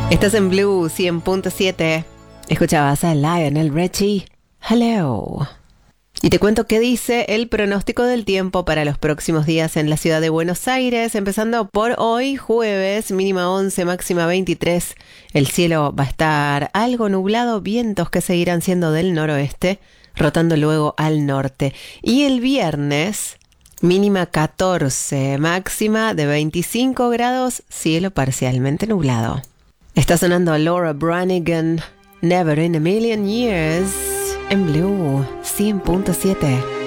Estás en Blue 100.7. Escuchabas a Lionel Richie. Hello. Y te cuento qué dice el pronóstico del tiempo para los próximos días en la ciudad de Buenos Aires, empezando por hoy, jueves, mínima 11, máxima 23. El cielo va a estar algo nublado, vientos que seguirán siendo del noroeste, rotando luego al norte. Y el viernes, mínima 14, máxima de 25 grados, cielo parcialmente nublado. Está sonando Laura Branigan, Never in a Million Years, en Blue 100.7.